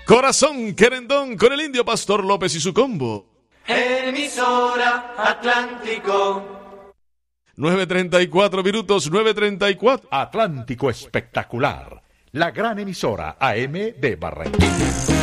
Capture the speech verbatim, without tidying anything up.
Corazón Querendón con el Indio Pastor López y su combo. Emisora Atlántico. nueve treinta y cuatro minutos, nueve treinta y cuatro. Atlántico Espectacular, la gran emisora A M de Barranquilla.